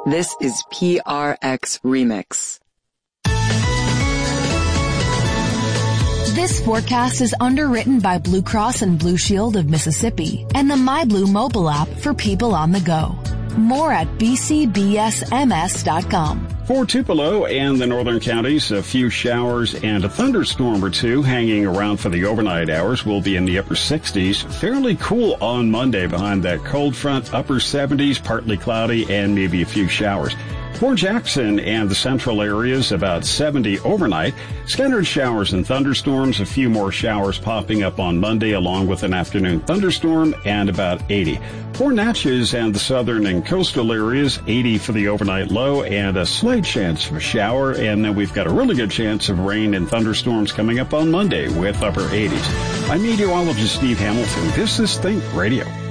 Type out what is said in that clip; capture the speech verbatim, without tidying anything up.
This is P R X Remix. This forecast is underwritten by Blue Cross and Blue Shield of Mississippi and the MyBlue mobile app for people on the go. More at b c b s m s dot com. For Tupelo and the northern counties, a few showers and a thunderstorm or two hanging around for the overnight hours. Will be in the upper sixties. Fairly cool on Monday behind that cold front, upper seventies, partly cloudy, and maybe a few showers. For Jackson and the central areas, about seventy overnight. Scattered showers and thunderstorms, a few more showers popping up on Monday along with an afternoon thunderstorm, and about eighty. For Natchez and the southern and coastal areas, eighty for the overnight low and a slight chance of a shower. And then we've got a really good chance of rain and thunderstorms coming up on Monday with upper eighties. I'm meteorologist Steve Hamilton. This is Think Radio.